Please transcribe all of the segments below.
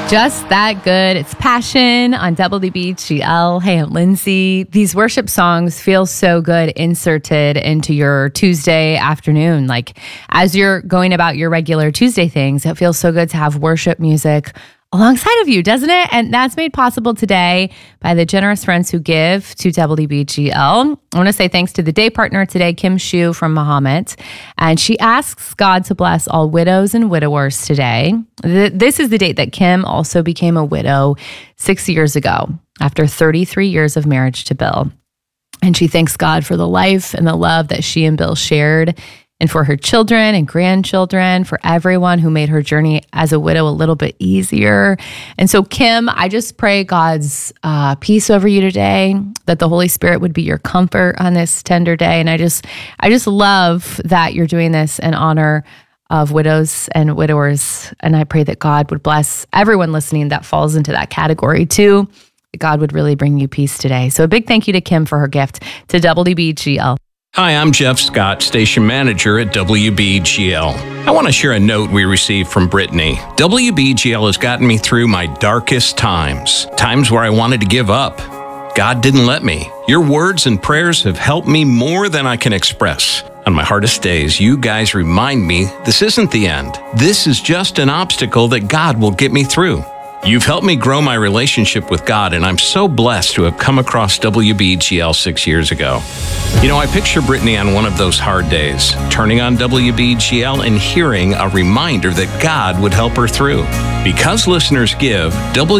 Just that good. It's Passion on WBGL. Hey, I'm Lindsay. These worship songs feel so good inserted into your Tuesday afternoon. Like as you're going about your regular Tuesday things, it feels so good to have worship music alongside of you, doesn't it? And that's made possible today by the generous friends who give to WBGL. I want to say thanks to the day partner today, Kim Shu from Mahomet. And she asks God to bless all widows and widowers today. This is the date that Kim also became a widow 6 years ago after 33 years of marriage to Bill. And she thanks God for the life and the love that she and Bill shared, and for her children and grandchildren, for everyone who made her journey as a widow a little bit easier. And so, Kim, I just pray God's peace over you today, that the Holy Spirit would be your comfort on this tender day. And I just love that you're doing this in honor of widows and widowers. And I pray that God would bless everyone listening that falls into that category too, that God would really bring you peace today. So a big thank you to Kim for her gift to WBGL. Hi, I'm Jeff Scott, station manager at WBGL. I want to share a note we received from Brittany. WBGL has gotten me through my darkest times where I wanted to give up. God didn't let me. Your words and prayers have helped me more than I can express. On my hardest days, you guys remind me this isn't the end. This is just an obstacle that God will get me through. You've helped me grow my relationship with God, and I'm so blessed to have come across WBGL 6 years ago. You know, I picture Brittany on one of those hard days, turning on WBGL and hearing a reminder that God would help her through. Because listeners give,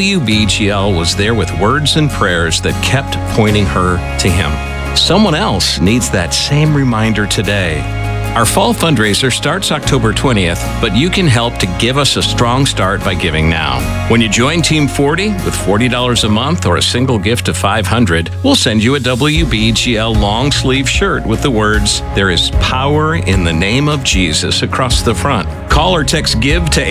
WBGL was there with words and prayers that kept pointing her to Him. Someone else needs that same reminder today. Our fall fundraiser starts October 20th, but you can help to give us a strong start by giving now. When you join Team 40 with $40 a month or a single gift of $500, we'll send you a WBGL long sleeve shirt with the words, "There is power in the name of Jesus" across the front. Call or text GIVE to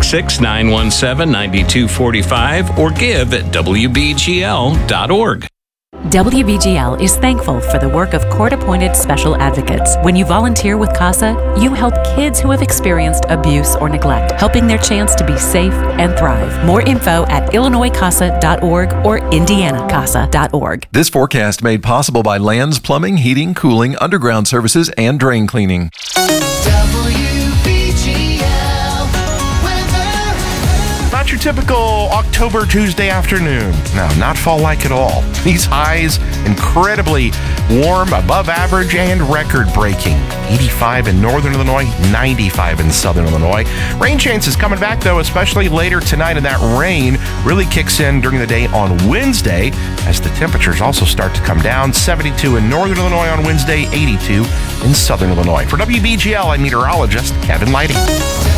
866-917-9245 or give at WBGL.org. WBGL is thankful for the work of court-appointed special advocates. When you volunteer with CASA, you help kids who have experienced abuse or neglect, helping their chance to be safe and thrive. More info at IllinoisCASA.org or IndianaCASA.org. This forecast made possible by Lands Plumbing, Heating, Cooling, Underground Services, and Drain Cleaning. Not your typical October Tuesday afternoon. No, not fall-like at all. These highs incredibly warm, above average, and record-breaking. 85 in northern Illinois, 95 in southern Illinois. Rain chances coming back, though, especially later tonight, and that rain really kicks in during the day on Wednesday as the temperatures also start to come down. 72 in northern Illinois on Wednesday, 82 in southern Illinois. For WBGL, I'm meteorologist Kevin Lighting.